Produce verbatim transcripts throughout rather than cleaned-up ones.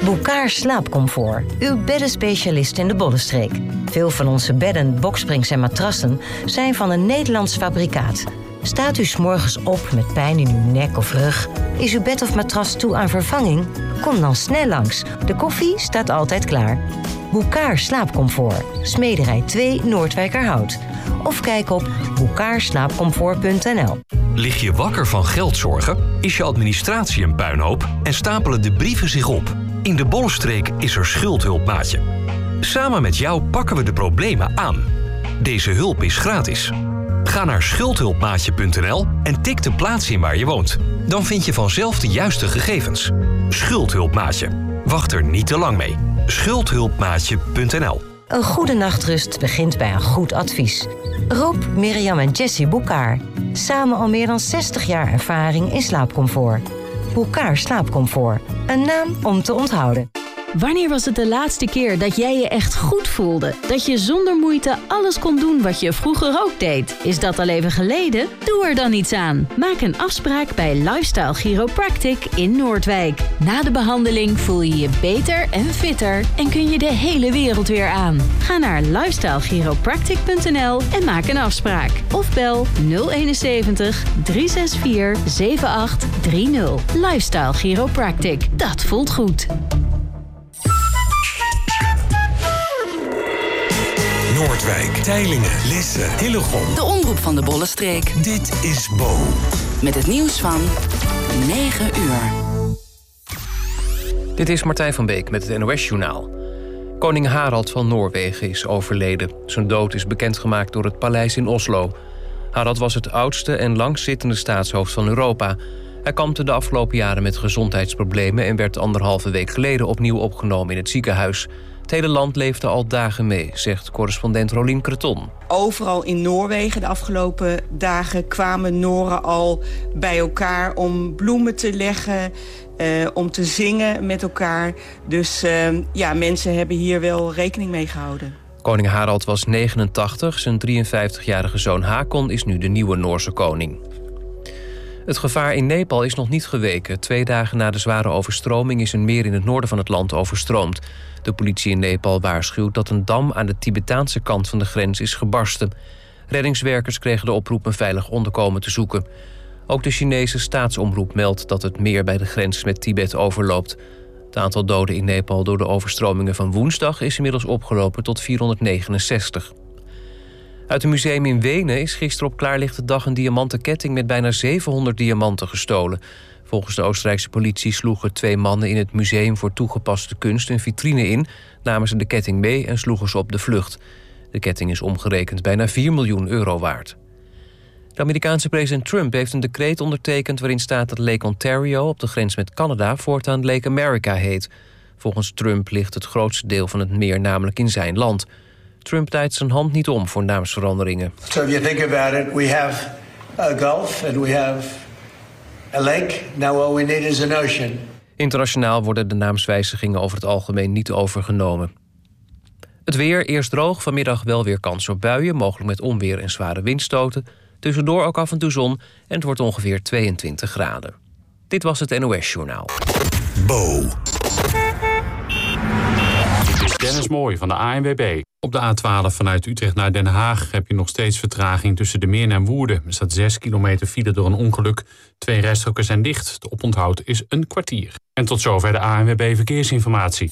Bouckaert Slaapcomfort, uw beddenspecialist in de Bollenstreek. Veel van onze bedden, boksprings en matrassen zijn van een Nederlands fabrikaat. Staat u 's morgens op met pijn in uw nek of rug? Is uw bed of matras toe aan vervanging? Kom dan snel langs. De koffie staat altijd klaar. Bouckaert Slaapcomfort, Smederij twee Noordwijkerhout. Of kijk op bouckaert slaapcomfort punt n l. Lig je wakker van geldzorgen? Is je administratie een puinhoop? En stapelen de brieven zich op? In de Bollenstreek is er Schuldhulpmaatje. Samen met jou pakken we de problemen aan. Deze hulp is gratis. Ga naar schuldhulpmaatje punt n l en tik de plaats in waar je woont. Dan vind je vanzelf de juiste gegevens. Schuldhulpmaatje. Wacht er niet te lang mee. schuldhulpmaatje punt n l. Een goede nachtrust begint bij een goed advies. Rob, Mirjam en Jessie Bouckaert. Samen al meer dan zestig jaar ervaring in slaapcomfort. Bouckaert Slaapcomfort. Een naam om te onthouden. Wanneer was het de laatste keer dat jij je echt goed voelde? Dat je zonder moeite alles kon doen wat je vroeger ook deed? Is dat al even geleden? Doe er dan iets aan. Maak een afspraak bij Lifestyle Chiropractic in Noordwijk. Na de behandeling voel je je beter en fitter en kun je de hele wereld weer aan. Ga naar lifestyle chiropractic punt n l en maak een afspraak. Of bel nul eenenzeventig, drie zes vier, zeven acht drie nul. Lifestyle Chiropractic. Dat voelt goed. Noordwijk, Teylingen, Lisse, Hillegom. De omroep van de Bollenstreek. Dit is Bo. Met het nieuws van negen uur. Dit is Martijn van Beek met het N O S-journaal. Koning Harald van Noorwegen is overleden. Zijn dood is bekendgemaakt door het paleis in Oslo. Harald was het oudste en langstzittende staatshoofd van Europa. Hij kampte de afgelopen jaren met gezondheidsproblemen en werd anderhalve week geleden opnieuw opgenomen in het ziekenhuis. Het hele land leefde al dagen mee, zegt correspondent Rolien Creton. Overal in Noorwegen de afgelopen dagen kwamen Noren al bij elkaar om bloemen te leggen, uh, om te zingen met elkaar. Dus uh, ja, mensen hebben hier wel rekening mee gehouden. Koning Harald was negenentachtig, zijn drieënvijftigjarige zoon Hakon is nu de nieuwe Noorse koning. Het gevaar in Nepal is nog niet geweken. Twee dagen na de zware overstroming is een meer in het noorden van het land overstroomd. De politie in Nepal waarschuwt dat een dam aan de Tibetaanse kant van de grens is gebarsten. Reddingswerkers kregen de oproep een veilig onderkomen te zoeken. Ook de Chinese staatsomroep meldt dat het meer bij de grens met Tibet overloopt. Het aantal doden in Nepal door de overstromingen van woensdag is inmiddels opgelopen tot vierhonderdnegenenzestig. Uit een museum in Wenen is gisteren op klaarlichte dag een diamanten ketting met bijna zevenhonderd diamanten gestolen. Volgens de Oostenrijkse politie sloegen twee mannen in het Museum voor Toegepaste Kunst een vitrine in, namen ze de ketting mee en sloegen ze op de vlucht. De ketting is omgerekend bijna vier miljoen euro waard. De Amerikaanse president Trump heeft een decreet ondertekend waarin staat dat Lake Ontario op de grens met Canada voortaan Lake America heet. Volgens Trump ligt het grootste deel van het meer namelijk in zijn land. Trump draait zijn hand niet om voor naamsveranderingen. So if you think about it, we have a gulf and we have a lake. Now all we need is an ocean. Internationaal worden de naamswijzigingen over het algemeen niet overgenomen. Het weer, eerst droog, vanmiddag wel weer kans op buien, mogelijk met onweer en zware windstoten. Tussendoor ook af en toe zon en het wordt ongeveer tweeëntwintig graden. Dit was het N O S-journaal. Bo. Dit is Dennis Mooij van de A N W B. Op de A twaalf vanuit Utrecht naar Den Haag heb je nog steeds vertraging tussen de Meern en Woerden. Er staat zes kilometer file door een ongeluk. Twee rijstroken zijn dicht. De oponthoud is een kwartier. En tot zover de A N W B Verkeersinformatie.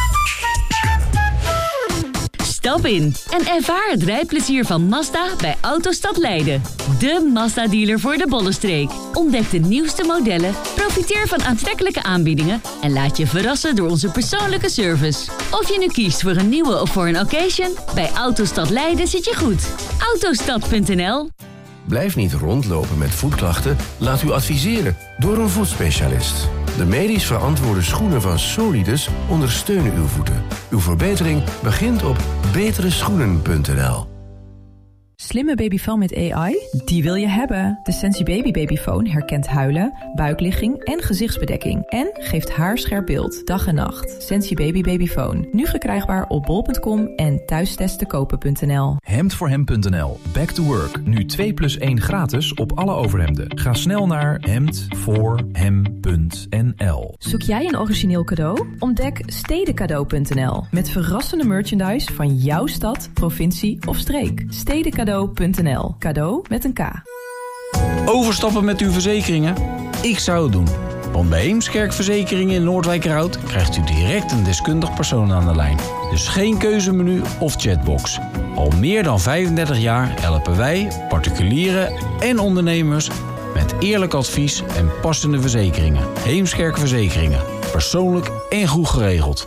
Stap in en ervaar het rijplezier van Mazda bij Autostad Leiden. De Mazda-dealer voor de Bollenstreek. Ontdek de nieuwste modellen, profiteer van aantrekkelijke aanbiedingen en laat je verrassen door onze persoonlijke service. Of je nu kiest voor een nieuwe of voor een occasion, bij Autostad Leiden zit je goed. autostad punt n l. Blijf niet rondlopen met voetklachten. Laat u adviseren door een voetspecialist. De medisch verantwoorde schoenen van Solidus ondersteunen uw voeten. Uw verbetering begint op betere schoenen punt n l. Slimme babyfoon met A I? Die wil je hebben. De Sensi Baby Babyfoon herkent huilen, buikligging en gezichtsbedekking. En geeft haarscherp beeld, dag en nacht. Sensi Baby Babyfoon. Nu verkrijgbaar op bol punt com en thuistestenkopen punt n l. hemd voor hem punt n l. Back to work. Nu twee plus één gratis op alle overhemden. Ga snel naar hemd voor hem punt n l. Zoek jij een origineel cadeau? Ontdek stedencadeau punt n l. Met verrassende merchandise van jouw stad, provincie of streek. stedencadeau punt n l. Cadeau met een K. Overstappen met uw verzekeringen? Ik zou het doen. Want bij Heemskerk Verzekeringen in Noordwijkerhout krijgt u direct een deskundig persoon aan de lijn. Dus geen keuzemenu of chatbox. Al meer dan vijfendertig jaar helpen wij, particulieren en ondernemers met eerlijk advies en passende verzekeringen. Heemskerk Verzekeringen. Persoonlijk en goed geregeld.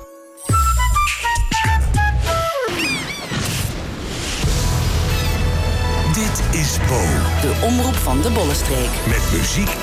Dit is Bo. De omroep van de Bollenstreek. Met muziek